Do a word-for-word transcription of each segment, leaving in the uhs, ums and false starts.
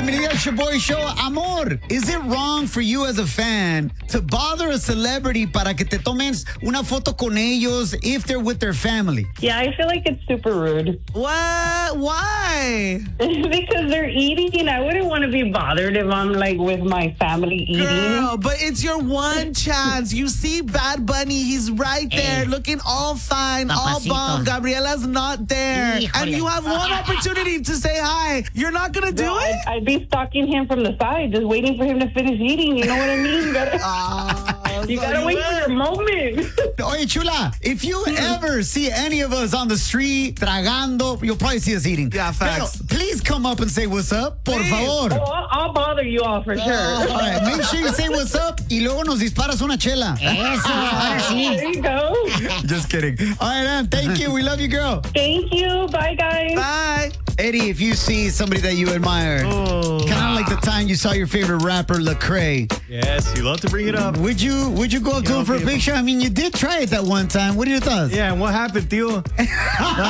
Bienvenida al Shaboy Show. Amor, is it wrong for you as a fan to bother a celebrity para que te tomes una foto con ellos if they're with their family? Yeah, I feel like it's super rude. What? Why? Because they're eating. I wouldn't want to be bothered if I'm like with my family eating. Girl, but it's your one chance. You see Bad Bunny, he's right there, Hey. looking all fine, Papacito. all bomb. Gabriela's not there. Híjole. And you have one opportunity to say hi. You're not going to do No, it? I'd, I'd be stalking him from the side, just waiting for him to finish eating. You know what I mean? You gotta, Ah, you so gotta you wait will. for your moment. Oye, chula, if you ever see any of us on the street tragando, you'll probably see us eating. Yeah, facts. Pero please come up and say what's up, por Please. favor. Oh, I'll, I'll bother you all for sure. All right, make sure you say what's up y luego nos disparas una chela. Eso, ahora sí. There you go. Just kidding. All right, Ann, thank you. We love you, girl. Thank you. Bye, guys. Bye. Eddie, if you see somebody that you admire, Oh. kind of like the time you saw your favorite rapper, Lecrae, Yes, you love to bring it up. would you would you go up to You him for a know, picture? I mean, you did try it that one time. What are your thoughts? Yeah, and what happened, Theo? Theo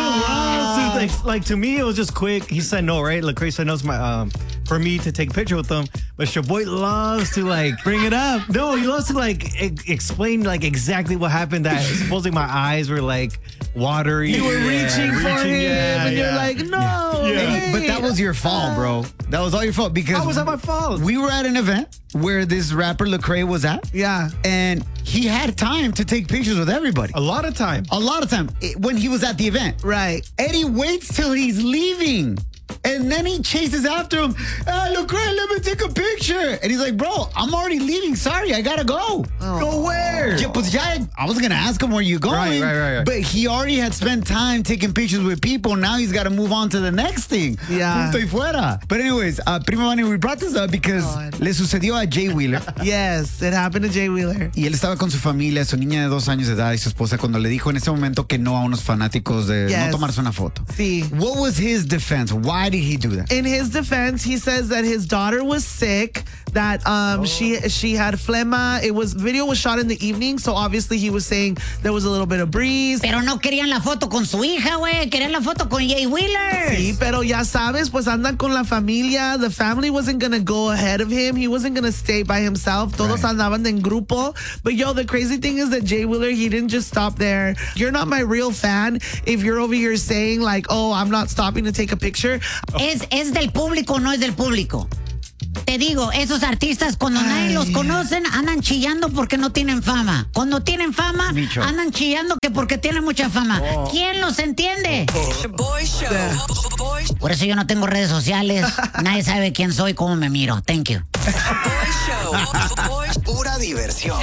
loves to, like, like, to me, it was just quick. He said no, right? Lecrae said no to my, um, for me to take a picture with him. But your boy loves to, like, bring it up. No, he loves to, like, e- explain, like, exactly what happened. That supposedly my eyes were, like, watery. You were Yeah, reaching for reaching, him, yeah, and you're yeah. like, no. Yeah. Hey, but that was your fault, bro. That was all your fault because How was that my fault? we were at an event where this rapper Lecrae was at, Yeah. and he had time to take pictures with everybody. A lot of time. A lot of time it- when he was at the event. Right. Eddie waits till he's leaving. And then he chases after him. Ah, Lecrae, let me take a picture. And he's like, bro, I'm already leaving. Sorry, I gotta go. Go where? Yeah, pues ya, I was gonna ask him where you going. Right, right, right, right. But he already had spent time taking pictures with people. Now he's got to move on to the next thing. Yeah. Punto y fuera. But anyways, uh, Prima Vani, we brought this up because God. le sucedió a Jay Wheeler. Yes, it happened to Jay Wheeler. Y él estaba con su familia, su niña de dos años de edad y su esposa cuando le dijo en ese momento que no a unos fanáticos de Yes. no tomarse una foto. Sí. What was his defense? Why did he do that? In his defense, he says that his daughter was sick, that um she she had phlegma. It was video was shot in the evening, so obviously he was saying there was a little bit of breeze. Pero no querían la foto con su hija, güey. Querían la foto con Jay Wheeler. Sí, pero ya sabes, pues andan con la familia. The family wasn't gonna go ahead of him. He wasn't gonna stay by himself. Todos Right. andaban en grupo. But yo, the crazy thing is that Jay Wheeler, he didn't just stop there. You're not my real fan if you're over here saying like, oh, I'm not stopping to take a picture. Es, es del público, no es del público. Te digo, esos artistas cuando nadie Ay. los conocen andan chillando porque no tienen fama. Cuando tienen fama Micho. andan chillando que porque tienen mucha fama. ¿Quién los entiende? Boy Show. Boy, Por eso yo no tengo redes sociales. Nadie sabe quién soy, cómo me miro. Thank you. boy Show. Boy, Pura diversión.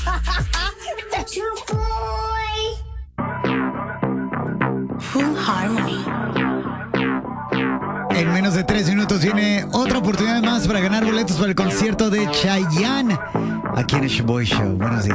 Full Harmony. En menos de tres minutos viene otra oportunidad más para ganar boletos para el concierto de Chayanne aquí en el Shaboy Show. Buenos días.